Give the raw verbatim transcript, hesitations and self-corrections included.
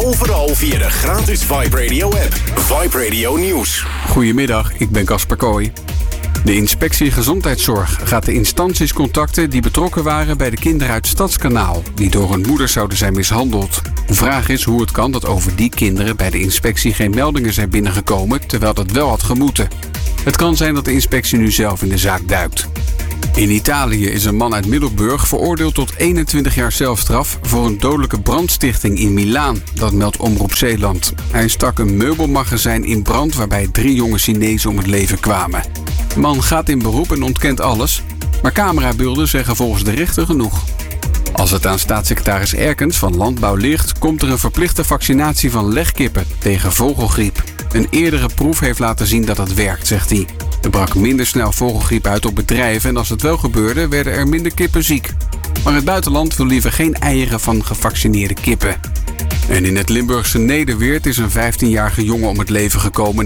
overal via de gratis Vibe Radio app. Vibe Radio Nieuws. Goedemiddag, ik ben Casper Kooi. De inspectie gezondheidszorg gaat de instanties contacten die betrokken waren bij de kinderen uit Stadskanaal, die door hun moeders zouden zijn mishandeld. De vraag is hoe het kan dat over die kinderen bij de inspectie geen meldingen zijn binnengekomen, terwijl dat wel had gemoeten. Het kan zijn dat de inspectie nu zelf in de zaak duikt. In Italië is een man uit Middelburg veroordeeld tot eenentwintig jaar celstraf voor een dodelijke brandstichting in Milaan. Dat meldt Omroep Zeeland. Hij stak een meubelmagazijn in brand waarbij drie jonge Chinezen om het leven kwamen. De man gaat in beroep en ontkent alles, maar camerabeelden zeggen volgens de rechter genoeg. Als het aan staatssecretaris Erkens van Landbouw ligt, komt er een verplichte vaccinatie van legkippen tegen vogelgriep. Een eerdere proef heeft laten zien dat het werkt, zegt hij. Er brak minder snel vogelgriep uit op bedrijven en als het wel gebeurde, werden er minder kippen ziek. Maar het buitenland wil liever geen eieren van gevaccineerde kippen. En in het Limburgse Nederweert is een vijftienjarige jongen om het leven gekomen